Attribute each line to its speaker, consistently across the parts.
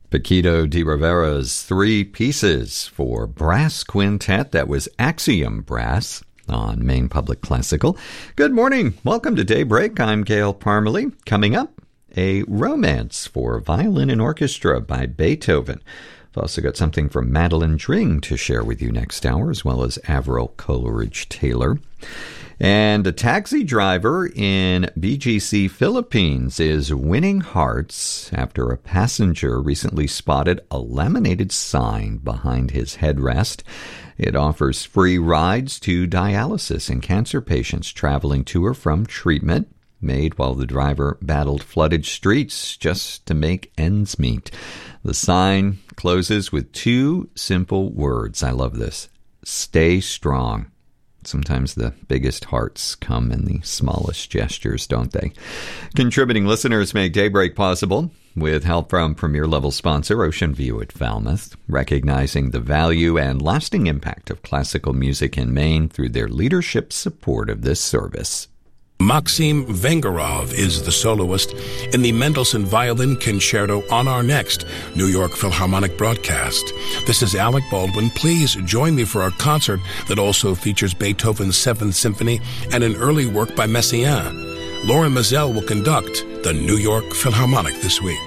Speaker 1: Paquito de Rivera's Three Pieces for Brass Quintet. That was Axiom Brass on Maine Public Classical. Good morning. Welcome to Daybreak. I'm Gail Parmalee. Coming up, a romance for violin and orchestra by Beethoven. I've also got something from Madeline Dring to share with you next hour, as well as Avril Coleridge-Taylor. And a taxi driver in BGC, Philippines is winning hearts after a passenger recently spotted a laminated sign behind his headrest. It offers free rides to dialysis and cancer patients traveling to or from treatment, made while the driver battled flooded streets just to make ends meet. The sign closes with two simple words. I love this. Stay strong. Sometimes the biggest hearts come in the smallest gestures, don't they? Contributing listeners make Daybreak possible with help from premier-level sponsor Ocean View at Falmouth, recognizing the value and lasting impact of classical music in Maine through their leadership support of this service.
Speaker 2: Maxim Vengerov is the soloist in the Mendelssohn Violin Concerto on our next New York Philharmonic broadcast. This is Alec Baldwin. Please join me for our concert that also features Beethoven's Seventh Symphony and an early work by Messiaen. Lauren Mazel will conduct the New York Philharmonic this week.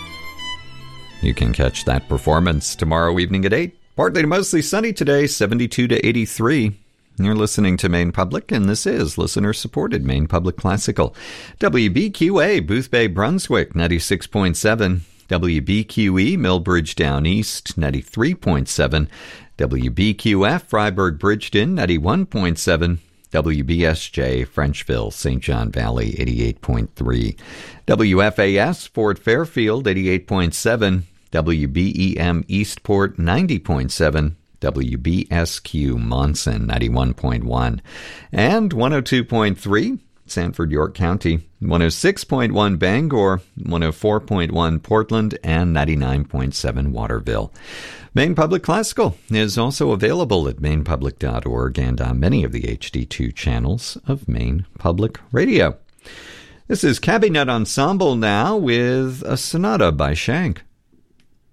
Speaker 1: You can catch that performance tomorrow evening at 8. Partly to mostly sunny today, 72 to 83. You're listening to Maine Public, and this is listener-supported Maine Public Classical. WBQA, Boothbay, Brunswick, 96.7. WBQE, Millbridge Down East, 93.7. WBQF, Freiburg Bridgeton, 91.7. WBSJ, Frenchville, St. John Valley, 88.3. WFAS, Fort Fairfield, 88.7. WBEM, Eastport, 90.7. WBSQ Monson 91.1 and 102.3 Sanford, York County, 106.1 Bangor, 104.1 Portland, and 99.7 Waterville. Maine Public Classical is also available at mainepublic.org and on many of the HD2 channels of Maine Public Radio. This is Cabinet Ensemble now with a sonata by Schenk.